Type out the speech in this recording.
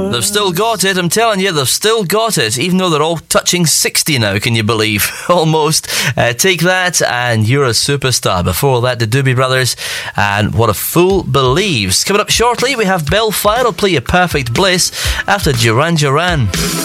They've still got it, I'm telling you, they've still got it, even though they're all touching 60 now, can you believe? Almost. Take That and You're a Superstar. Before that, the Doobie Brothers and What a Fool Believes. Coming up shortly, we have Belle Fire will play you Perfect Bliss after Duran Duran.